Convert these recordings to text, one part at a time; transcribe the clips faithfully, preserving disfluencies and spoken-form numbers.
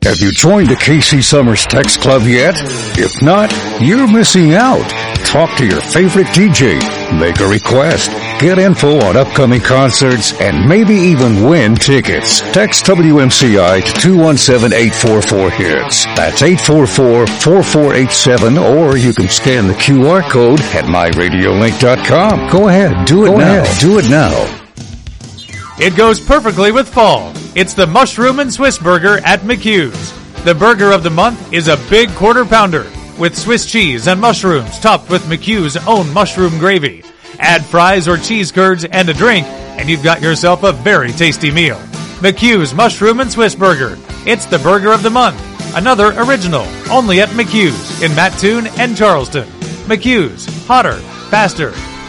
Have you joined the K C Summers Text Club yet? If not, you're missing out. Talk to your favorite D J, make a request, get info on upcoming concerts, and maybe even win tickets. Text W M C I to two one seven, eight four four, HITS. That's eight four four, four four eight seven, or you can scan the Q R code at my radio link dot com. Go ahead, do it Go now. Ahead, do it now. It goes perfectly with fall. It's the Mushroom and Swiss Burger at McHugh's. The burger of the month is a big quarter pounder with Swiss cheese and mushrooms topped with McHugh's own mushroom gravy. Add fries or cheese curds and a drink, and you've got yourself a very tasty meal. McHugh's Mushroom and Swiss Burger. It's the burger of the month. Another original, only at McHugh's in Mattoon and Charleston. McHugh's, hotter, faster.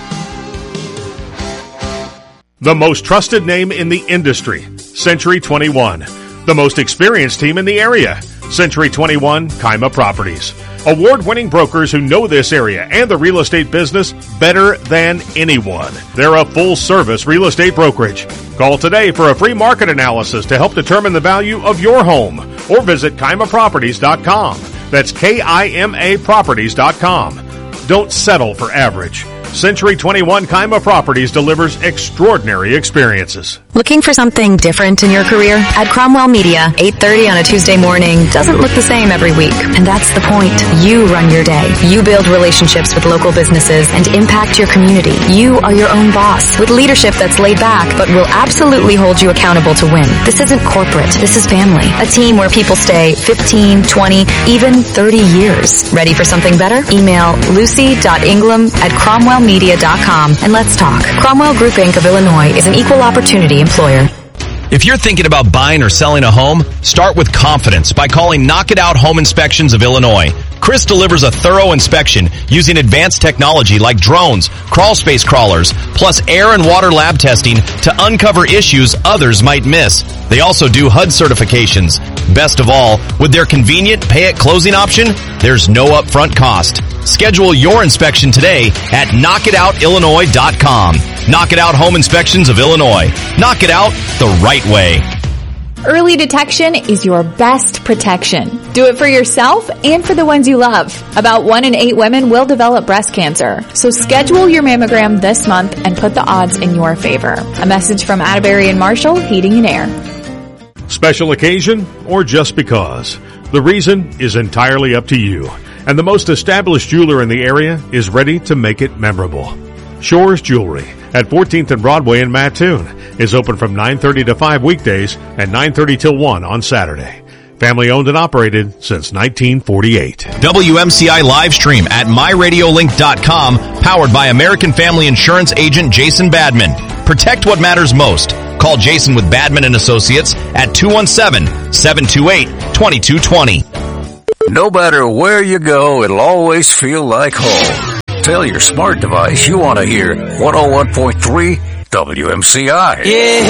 The most trusted name in the industry, Century twenty-one. The most experienced team in the area, Century twenty-one Kaima Properties. Award-winning brokers who know this area and the real estate business better than anyone. They're a full-service real estate brokerage. Call today for a free market analysis to help determine the value of your home, or visit Kaima Properties dot com. That's K I M A Properties dot com. Don't settle for average. Century twenty-one Kaima Properties delivers extraordinary experiences. Looking for something different in your career? At Cromwell Media, eight thirty on a Tuesday morning doesn't look the same every week. And that's the point. You run your day. You build relationships with local businesses and impact your community. You are your own boss with leadership that's laid back but will absolutely hold you accountable to win. This isn't corporate. This is family. A team where people stay fifteen, twenty, even thirty years. Ready for something better? Email lucy dot ingram at cromwell media dot com and let's talk. Cromwell Group Incorporated of Illinois is an equal opportunity employer. If you're thinking about buying or selling a home, start with confidence by calling Knock It Out Home Inspections of Illinois. Chris delivers a thorough inspection using advanced technology like drones, crawl space crawlers, plus air and water lab testing to uncover issues others might miss. They also do H U D certifications. Best of all, with their convenient pay-at-closing option, there's no upfront cost. Schedule your inspection today at knock it out illinois dot com. Knock It Out Home Inspections of Illinois. Knock it out the right way. Early detection is your best protection. Do it for yourself and for the ones you love. About one in eight women will develop breast cancer. So schedule your mammogram this month and put the odds in your favor. A message from Atterbury and Marshall Heating and Air. Special occasion or just because? The reason is entirely up to you. And the most established jeweler in the area is ready to make it memorable. Shores Jewelry at fourteenth and Broadway in Mattoon is open from nine thirty to five weekdays and nine thirty till one on Saturday. Family owned and operated since nineteen forty-eight. W M C I live stream at my radio link dot com, powered by American Family Insurance agent Jason Badman. Protect what matters most. Call Jason with Badman and Associates at two one seven, seven two eight, two two two zero. No matter where you go, it'll always feel like home. Tell your smart device you want to hear one oh one point three W M C I. Yeah.